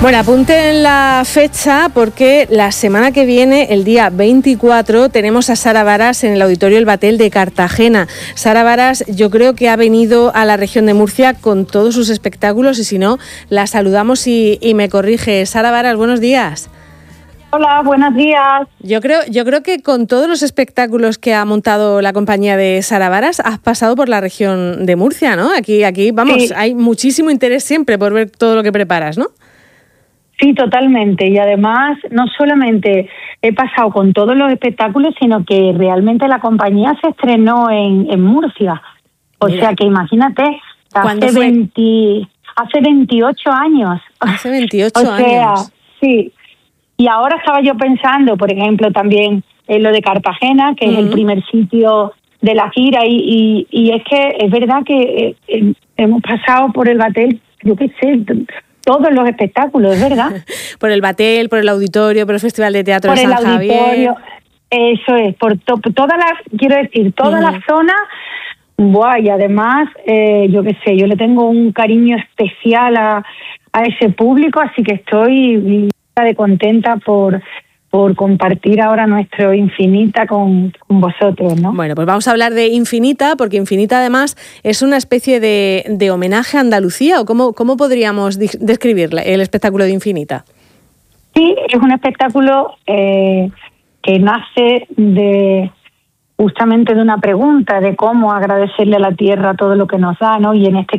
Bueno, apunten la fecha porque la semana que viene, el día 24, tenemos a Sara Varas en el Auditorio El Batel de Cartagena. Sara Varas, yo creo que ha venido a la región de Murcia con todos sus espectáculos y si no, la saludamos y me corrige. Sara Varas, buenos días. Hola, buenos días. Yo creo que con todos los espectáculos que ha montado la compañía de Sara Varas has pasado por la región de Murcia, ¿no? Aquí vamos, sí. Hay muchísimo interés siempre por ver todo lo que preparas, ¿no? Sí, totalmente. Y además, no solamente he pasado con todos los espectáculos, sino que realmente la compañía se estrenó en Murcia. O Mira. Sea que imagínate, hace 28 años. Hace 28 años. O sea, sí. Y ahora estaba yo pensando, por ejemplo, también en lo de Cartagena, que es el primer sitio de la gira, y es que es verdad que hemos pasado por el Batel, yo qué sé, todos los espectáculos, es verdad. Por el Batel, por el Auditorio, por el Festival de Teatro de San Javier. Eso es, por todas las zonas. Buah, y además, yo qué sé, yo le tengo un cariño especial a ese público, así que estoy de contenta por compartir ahora nuestro Infinita con vosotros, ¿no? Bueno, pues vamos a hablar de Infinita, porque Infinita además es una especie de homenaje a Andalucía, ¿o cómo podríamos describirle el espectáculo de Infinita? Sí, es un espectáculo que nace justamente de una pregunta de cómo agradecerle a la tierra todo lo que nos da, ¿no? Y en este